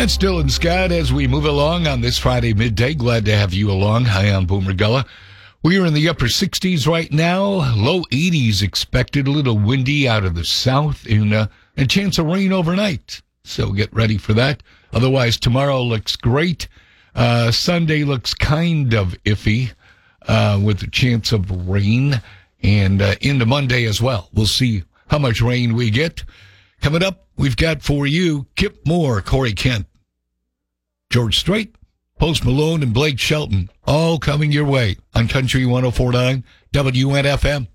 That's Dylan Scott as we move along on this Friday midday. Glad to have you along. Hi, I'm Boomer Gullah. We are in the upper 60s right now. Low 80s expected. A little windy out of the south and a chance of rain overnight. So get ready for that. Otherwise, tomorrow looks great. Sunday looks kind of iffy with a chance of rain. And into Monday as well. We'll see how much rain we get. Coming up, we've got for you Kip Moore, Corey Kent, George Strait, Post Malone, and Blake Shelton, all coming your way on Country 104.9 WNFM.